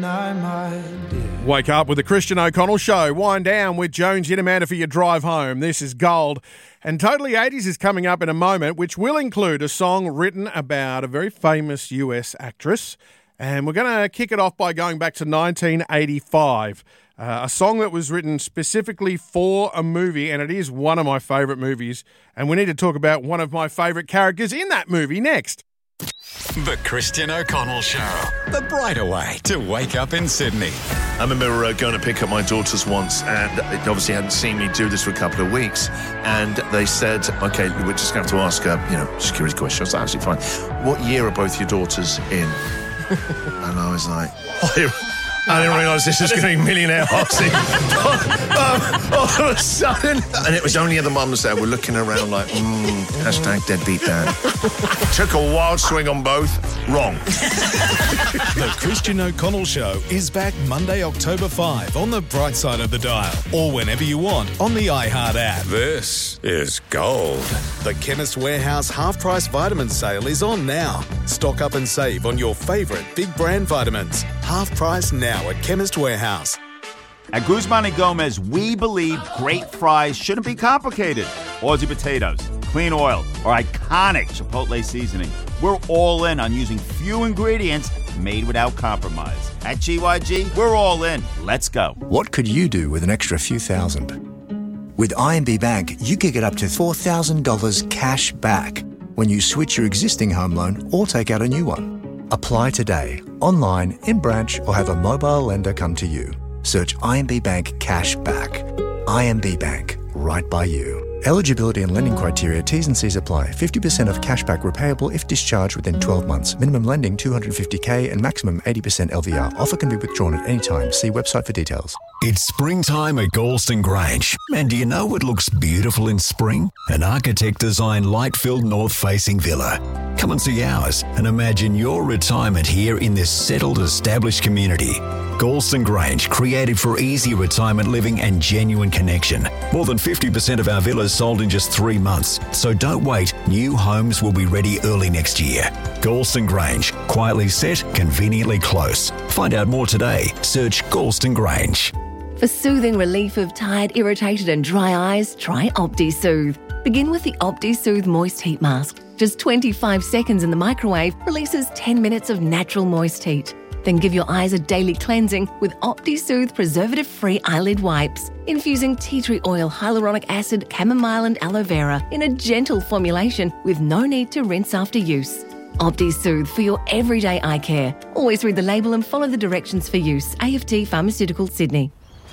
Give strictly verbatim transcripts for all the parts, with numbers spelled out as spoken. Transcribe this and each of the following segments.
night, my dear. Wake up with the Christian O'Connell Show. Wind down with Jones Yet Amanda for your drive home. This is Gold. And Totally eighties is coming up in a moment, which will include a song written about a very famous U S actress. And we're going to kick it off by going back to nineteen eighty-five. Uh, a song that was written specifically for a movie, and it is one of my favourite movies. And we need to talk about one of my favourite characters in that movie next. The Christian O'Connell Show. The brighter way to wake up in Sydney. I remember uh, going to pick up my daughters once, and they obviously hadn't seen me do this for a couple of weeks, and they said, okay, we're just going to have to ask, uh, you know, security questions. That's absolutely fine. What year are both your daughters in? And I was like, oh, I didn't realise this was going to be Millionaire Hoxie. um, all of a sudden. And it was only other mums there were looking around like, mm, hashtag deadbeat dad. Took a wild swing on both. Wrong. The Christian O'Connell Show is back Monday, October fifth on the bright side of the dial, or whenever you want on the iHeart app. This is Gold. The Chemist Warehouse half-price vitamin sale is on now. Stock up and save on your favourite big brand vitamins. Half price now at Chemist Warehouse. At Guzman and Gomez, we believe great fries shouldn't be complicated. Aussie potatoes, clean oil, or iconic Chipotle seasoning. We're all in on using few ingredients made without compromise. At G Y G, we're all in. Let's go. What could you do with an extra few thousand? With I M B Bank, you could get up to four thousand dollars cash back when you switch your existing home loan or take out a new one. Apply today, online, in branch, or have a mobile lender come to you. Search I M B Bank Cash Back. I M B Bank, right by you. Eligibility and lending criteria, T's and C's apply. fifty percent of cashback repayable if discharged within twelve months. Minimum lending two hundred fifty thousand and maximum eighty percent L V R. Offer can be withdrawn at any time. See website for details. It's springtime at Galston Grange. And do you know what looks beautiful in spring? An architect-designed light-filled north-facing villa. Come and see ours and imagine your retirement here in this settled, established community. Galston Grange, created for easy retirement living and genuine connection. More than fifty percent of our villas sold in just three months. So don't wait. New homes will be ready early next year. Galston Grange, quietly set, conveniently close. Find out more today. Search Galston Grange. For soothing relief of tired, irritated and dry eyes, try OptiSoothe. Begin with the OptiSoothe Moist Heat Mask. Just twenty-five seconds in the microwave releases ten minutes of natural moist heat. Then give your eyes a daily cleansing with OptiSoothe preservative-free eyelid wipes, infusing tea tree oil, hyaluronic acid, chamomile and aloe vera in a gentle formulation with no need to rinse after use. OptiSoothe for your everyday eye care. Always read the label and follow the directions for use. A F T Pharmaceuticals, Sydney.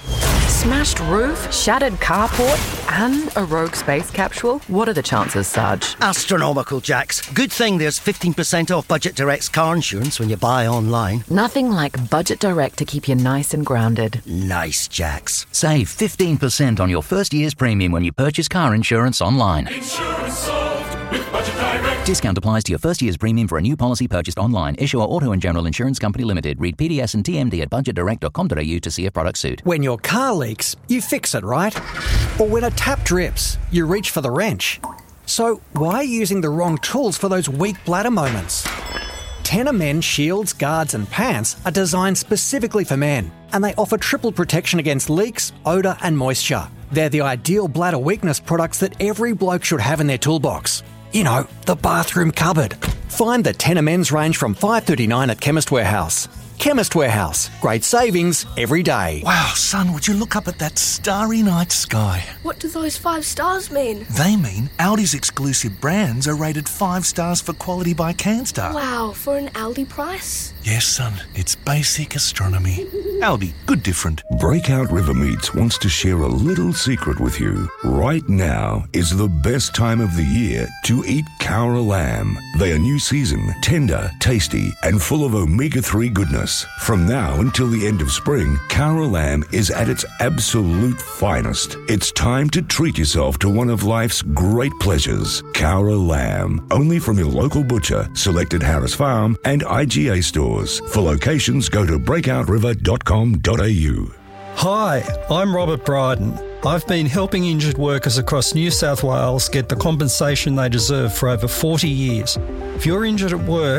Smashed roof, shattered carport, and a rogue space capsule? What are the chances, Sarge? Astronomical, Jax. Good thing there's fifteen percent off Budget Direct's car insurance when you buy online. Nothing like Budget Direct to keep you nice and grounded. Nice, Jax. Save fifteen percent on your first year's premium when you purchase car insurance online. Insurance solved with Budget Direct. Discount applies to your first year's premium for a new policy purchased online. Issuer Auto and General Insurance Company Limited. Read P D S and T M D at budget direct dot com dot a u to see if products suit. When your car leaks, you fix it, right? Or when a tap drips, you reach for the wrench. So why are you using the wrong tools for those weak bladder moments? Tenor Men shields, guards and pants are designed specifically for men, and they offer triple protection against leaks, odour and moisture. They're the ideal bladder weakness products that every bloke should have in their toolbox. You know, the bathroom cupboard. Find the Tenor Men's range from five dollars thirty-nine at Chemist Warehouse. Chemist Warehouse. Great savings every day. Wow, son, would you look up at that starry night sky? What do those five stars mean? They mean Aldi's exclusive brands are rated five stars for quality by CanStar. Wow, for an Aldi price? Yes, son, it's basic astronomy. Aldi, good different. Breakout River Meats wants to share a little secret with you. Right now is the best time of the year to eat Cowra lamb. They are new season, tender, tasty, and full of omega three goodness. From now until the end of spring, Cowra lamb is at its absolute finest. It's time to treat yourself to one of life's great pleasures. Cowra lamb, only from your local butcher, selected Harris Farm and I G A stores. For locations, go to breakout river dot com dot a u. Hi, I'm Robert Bryden. I've been helping injured workers across New South Wales get the compensation they deserve for over forty years. If you're injured at work,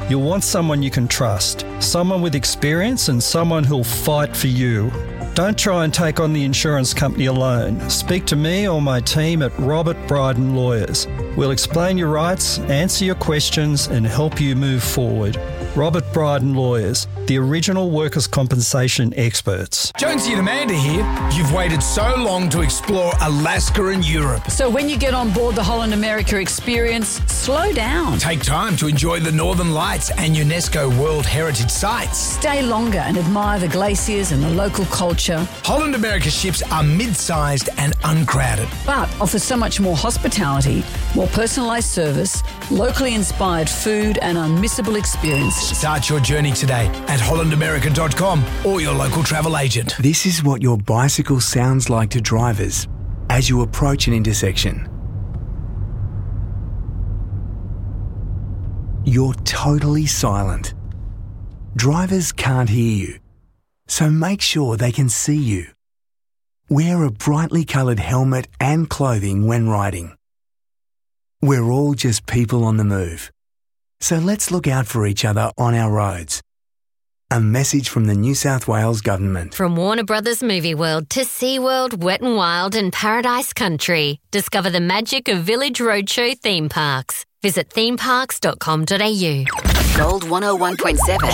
You'll want someone you can trust, someone with experience and someone who'll fight for you. Don't try and take on the insurance company alone. Speak to me or my team at Robert Bryden Lawyers. We'll explain your rights, answer your questions and help you move forward. Robert Bryden Lawyers, the original workers' compensation experts. Jonesy and Amanda here. You've waited so long to explore Alaska and Europe. So when you get on board the Holland America experience, slow down. Take time to enjoy the Northern Lights and UNESCO World Heritage Sites. Stay longer and admire the glaciers and the local culture. Holland America ships are mid-sized and uncrowded, but offer so much more hospitality, more personalised service, locally inspired food and unmissable experiences. Start your journey today at holland america dot com or your local travel agent. This is what your bicycle sounds like to drivers as you approach an intersection. You're totally silent. Drivers can't hear you, so make sure they can see you. Wear a brightly coloured helmet and clothing when riding. We're all just people on the move, so let's look out for each other on our roads. A message from the New South Wales Government. From Warner Brothers Movie World to SeaWorld, Wet n Wild and Paradise Country. Discover the magic of Village Roadshow theme parks. Visit theme parks dot com dot a u. Gold one oh one point seven.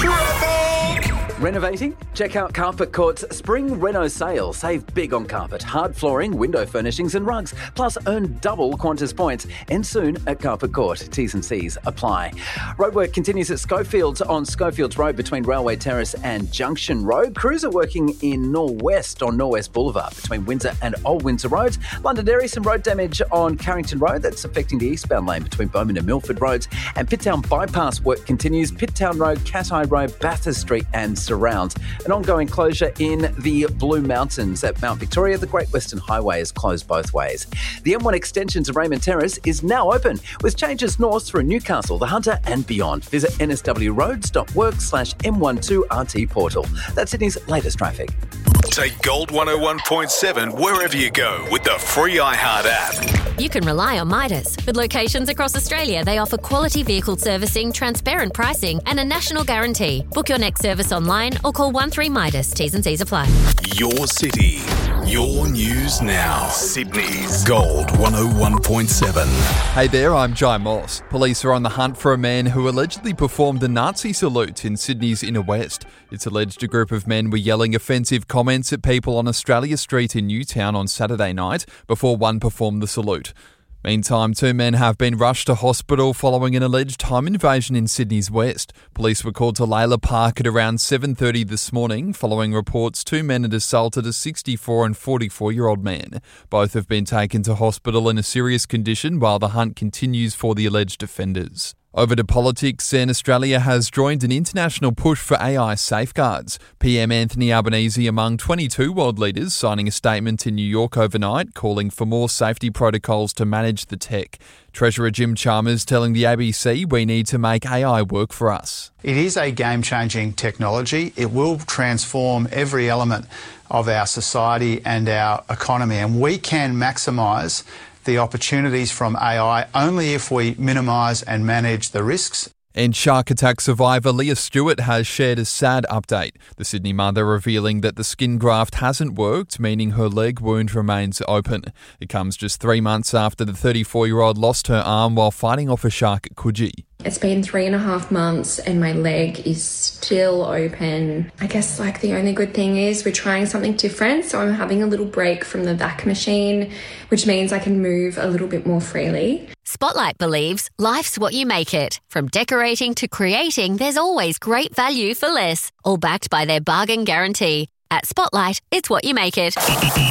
Renovating? Check out Carpet Court's Spring Reno sale. Save big on carpet, hard flooring, window furnishings and rugs. Plus earn double Qantas points. And soon at Carpet Court. T's and C's apply. Roadwork continues at Schofields on Schofields Road between Railway Terrace and Junction Road. Crews are working in Norwest on Norwest Boulevard between Windsor and Old Windsor Roads. Londonderry, some road damage on Carrington Road. That's affecting the eastbound lane between Bowman and Milford Roads. And Pitttown Bypass work continues. Pitttown Road, Cat Eye Road, Bathurst Street and surrounds. An ongoing closure in the Blue Mountains at Mount Victoria. The Great Western Highway is closed both ways. The M one extension to Raymond Terrace is now open with changes north through Newcastle, the Hunter and beyond. Visit n s w roads dot work slash m twelve r t portal. That's Sydney's latest traffic. Take Gold one oh one point seven wherever you go with the free iHeart app. You can rely on Midas. With locations across Australia, they offer quality vehicle servicing, transparent pricing and a national guarantee. Book your next service online or call one three Midas. T's and C's apply. Your city, your news now. Sydney's Gold one oh one point seven. Hey there, I'm Jai Moss. Police are on the hunt for a man who allegedly performed a Nazi salute in Sydney's inner west. It's alleged a group of men were yelling offensive comments at people on Australia Street in Newtown on Saturday night before one performed the salute. Meantime, two men have been rushed to hospital following an alleged home invasion in Sydney's west. Police were called to Layla Park at around seven thirty this morning following reports two men had assaulted a sixty-four and forty-four-year-old man. Both have been taken to hospital in a serious condition while the hunt continues for the alleged offenders. Over to politics, and Australia has joined an international push for A I safeguards. P M Anthony Albanese among twenty-two world leaders signing a statement in New York overnight calling for more safety protocols to manage the tech. Treasurer Jim Chalmers telling the A B C we need to make A I work for us. It is a game-changing technology. It will transform every element of our society and our economy, and we can maximise the opportunities from A I only if we minimise and manage the risks. And shark attack survivor Leah Stewart has shared a sad update. The Sydney mother revealing that the skin graft hasn't worked, meaning her leg wound remains open. It comes just three months after the thirty-four-year-old lost her arm while fighting off a shark at Coogee. It's been three and a half months and my leg is still open. I guess like the only good thing is we're trying something different. So I'm having a little break from the vac machine, which means I can move a little bit more freely. Spotlight believes life's what you make it. From decorating to creating, there's always great value for less. All backed by their bargain guarantee. At Spotlight, it's what you make it.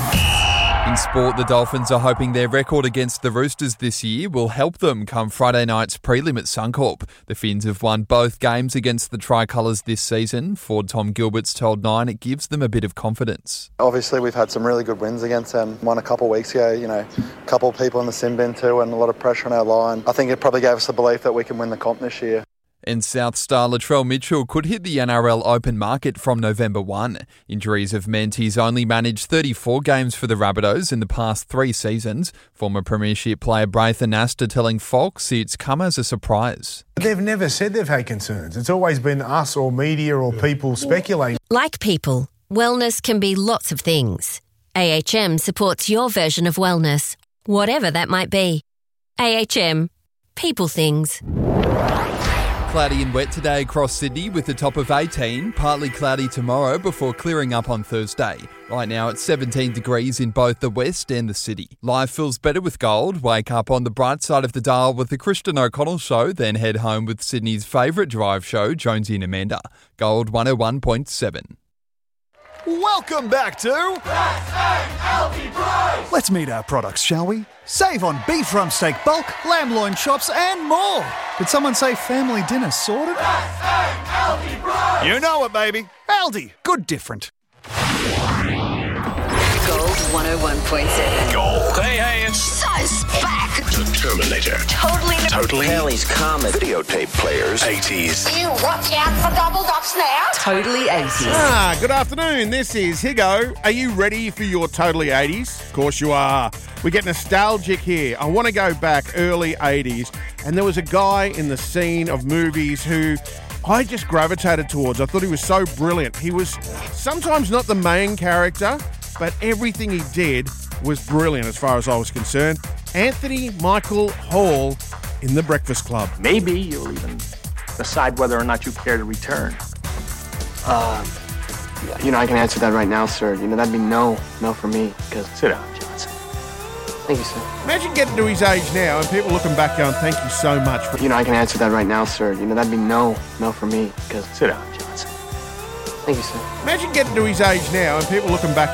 In sport, the Dolphins are hoping their record against the Roosters this year will help them come Friday night's prelim at Suncorp. The Finns have won both games against the Tricolours this season. Forward Tom Gilbert's told Nine it gives them a bit of confidence. Obviously, we've had some really good wins against them. One a couple of weeks ago, you know, a couple of people in the sin bin too and a lot of pressure on our line. I think it probably gave us the belief that we can win the comp this year. And South star Latrell Mitchell could hit the N R L Open market from November first. Injuries have meant he's only managed thirty-four games for the Rabbitohs in the past three seasons. Former Premiership player Braithen Astor telling Fox it's come as a surprise. They've never said they've had concerns. It's always been us or media or people speculating. Like people, wellness can be lots of things. A H M supports your version of wellness, whatever that might be. A H M. People things. Cloudy and wet today across Sydney with a top of eighteen. Partly cloudy tomorrow before clearing up on Thursday. Right now it's seventeen degrees in both the west and the city. Life feels better with Gold. Wake up on the bright side of the dial with the Christian O'Connell Show, then head home with Sydney's favourite drive show, Jonesy and Amanda. Gold one oh one point seven. Welcome back to Best Aldi Price. Let's meet our products, shall we? Save on beef rump steak bulk, lamb loin chops and more. Did someone say family dinner sorted? Best Aldi Price. You know it, baby. Aldi. Good different. Gold one oh one point seven. Gold. Hey, hey, it's So back. the Terminator. Totally. Totally. Kelly's Comet. Videotape players. eighties. You watch out for double ups now. Totally eighties. Ah, good afternoon. This is Higo. Are you ready for your Totally eighties? Of course you are. We get nostalgic here. I want to go back early eighties, and there was a guy in the scene of movies who I just gravitated towards. I thought he was so brilliant. He was sometimes not the main character, but everything he did was brilliant as far as I was concerned. Anthony Michael Hall in The Breakfast Club. Maybe you'll even decide whether or not you care to return. Uh, you know, I can answer that right now, sir. You know, that'd be no, no for me, because... Sit down, Johnson. Thank you, sir. Imagine getting to his age now and people looking back going, thank you so much. For You know, I can answer that right now, sir. You know, that'd be no, no for me, because... Sit down, Johnson. Thank you, sir. Imagine getting to his age now and people looking back